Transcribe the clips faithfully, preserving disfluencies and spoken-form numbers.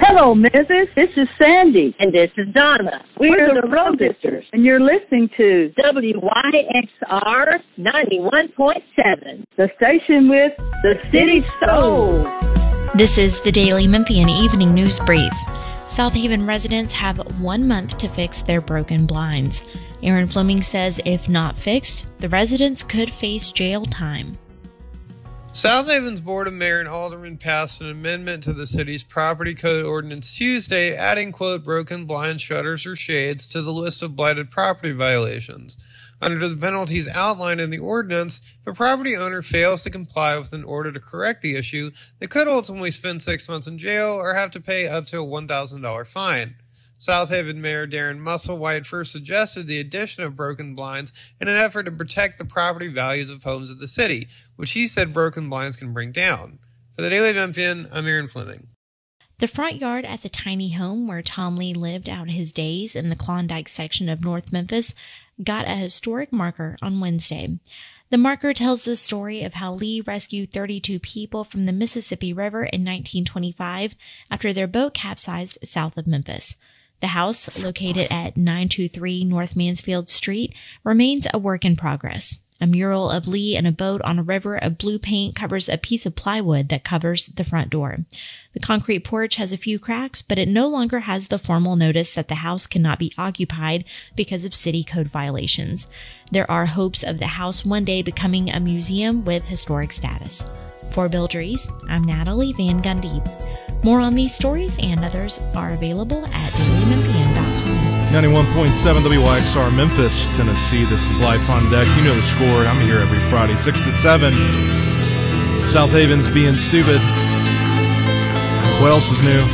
Hello, Memphis. This is Sandy. And this is Donna. We're, We're the Road Sisters, and you're listening to W Y X R ninety-one point seven, the station with the City Soul. This is the Daily Memphian Evening News Brief. South Haven residents have one month to fix their broken blinds. Aaron Fleming says if not fixed, the residents could face jail time. South Haven's Board of Mayor and Aldermen passed an amendment to the city's property code ordinance Tuesday, adding, quote, broken blind shutters or shades to the list of blighted property violations. Under the penalties outlined in the ordinance, if a property owner fails to comply with an order to correct the issue, they could ultimately spend six months in jail or have to pay up to a one thousand dollars fine. South Haven Mayor Darren Musselwhite first suggested the addition of broken blinds in an effort to protect the property values of homes of the city, which he said broken blinds can bring down. For the Daily Memphian, I'm Aaron Fleming. The front yard at the tiny home where Tom Lee lived out his days in the Klondike section of North Memphis got a historic marker on Wednesday. The marker tells the story of how Lee rescued thirty-two people from the Mississippi River in nineteen twenty-five after their boat capsized south of Memphis. The house, located at nine two three North Mansfield Street, remains a work in progress. A mural of Lee in a boat on a river of blue paint covers a piece of plywood that covers the front door. The concrete porch has a few cracks, but it no longer has the formal notice that the house cannot be occupied because of city code violations. There are hopes of the house one day becoming a museum with historic status. For Bill Dries, I'm Natalie Van Gundy. More on these stories and others are available at daily memphian dot com. ninety-one point seven W Y X R Memphis, Tennessee. This is Life on Deck. You know the score. I'm here every Friday, six to seven. South Haven's being stupid. What else is new?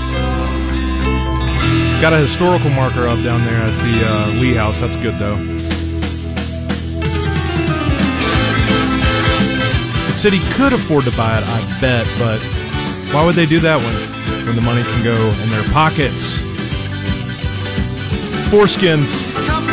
Got a historical marker up down there at the uh, Lee House. That's good, though. The city could afford to buy it, I bet, but why would they do that when, when the money can go in their pockets? Foreskins